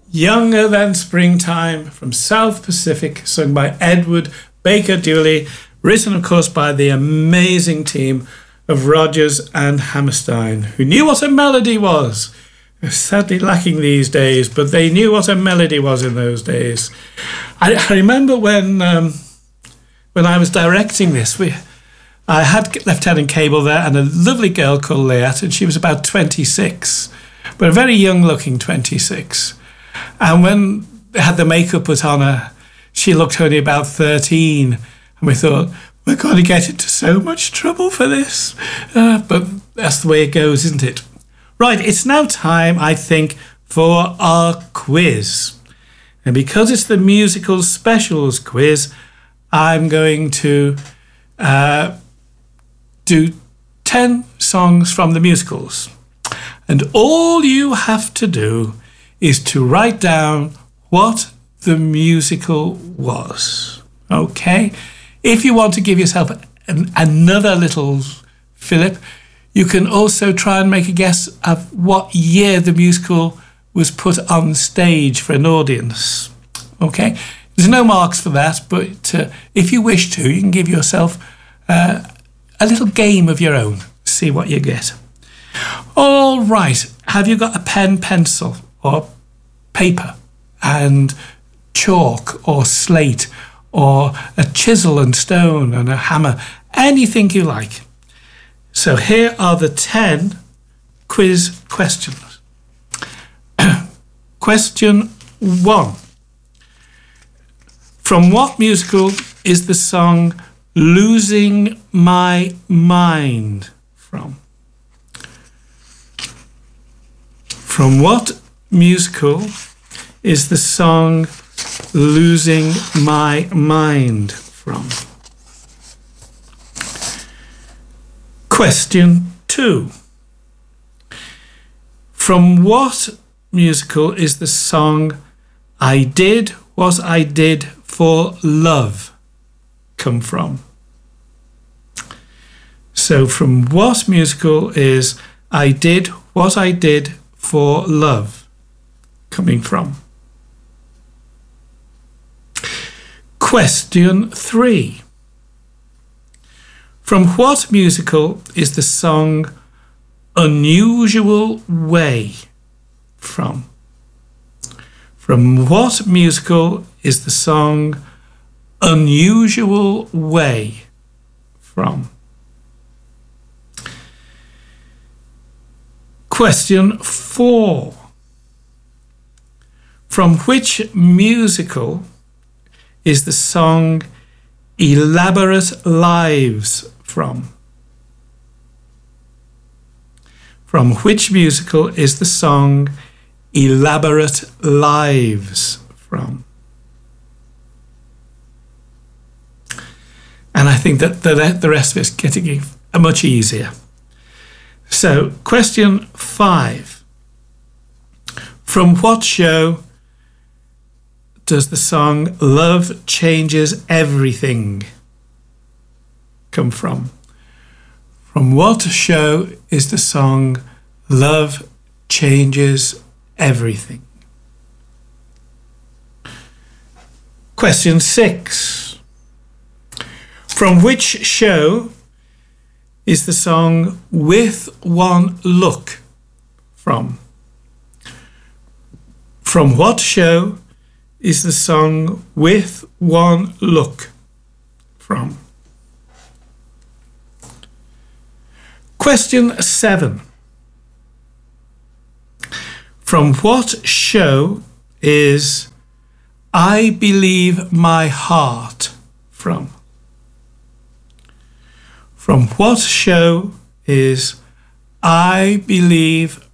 Younger Than Springtime from South Pacific, sung by Edward Baker Dooley, written, of course, by the amazing team of Rodgers and Hammerstein, who knew what a melody was. They're sadly lacking these days, but they knew what a melody was in those days. I remember when I was directing this, I had Lieutenant Cable there and a lovely girl called Leat, and she was about 26, but a very young-looking 26. And when they had the makeup put on her, she looked only about 13. And we thought, we're going to get into so much trouble for this. But that's the way it goes, isn't it? Right, it's now time, I think, for our quiz. And because it's the musical specials quiz, I'm going to do 10 songs from the musicals. And all you have to do is to write down what the musical was. Okay? If you want to give yourself another little fillip, you can also try and make a guess of what year the musical was put on stage for an audience. Okay? There's no marks for that, but if you wish to, you can give yourself a little game of your own. See what you get. All right. Have you got a pen, pencil, or paper and chalk or slate or a chisel and stone and a hammer, anything you like? So here are the 10 quiz questions. Question 1. From what musical is the song Losing My Mind from? From what musical is the song Losing My Mind from? Question 2. From what musical is the song I Did What I Did for Love come from? So from what musical is I Did What I Did for Love coming from? Question 3. From what musical is the song Unusual Way from? From what musical is the song Unusual Way from? Question 4. From which musical is the song Elaborate Lives from? From which musical is the song Elaborate Lives from? And I think that the rest of it's getting much easier. So, question 5. From what show does the song Love Changes Everything come from? From what show is the song Love Changes Everything? Question 6. From which show is the song With One Look from? From what show is the song With One Look from? Question 7. From what show is I Believe My Heart from? From what show is I Believe